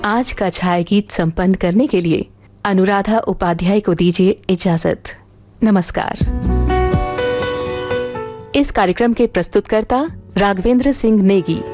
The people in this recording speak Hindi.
आज का छाया गीत संपन्न करने के लिए अनुराधा उपाध्याय को दीजिए इजाजत। नमस्कार। इस कार्यक्रम के प्रस्तुतकर्ता राघवेंद्र सिंह नेगी।